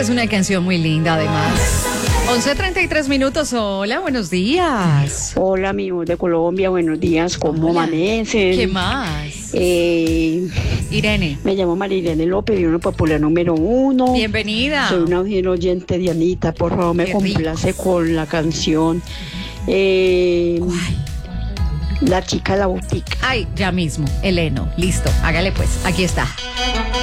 Es una canción muy linda, además. 11:33 minutos. Hola, buenos días. Hola, amigos de Colombia, buenos días, ¿cómo Hola. amanecen? ¿Qué más? Irene. Me llamo Marilene López, Uno Popular número 1. Bienvenida. Soy una fiel oyente de Anita, por favor, me complace con la canción La chica de la boutique. Ay, ya mismo, Eleno. Listo, hágale pues, aquí está.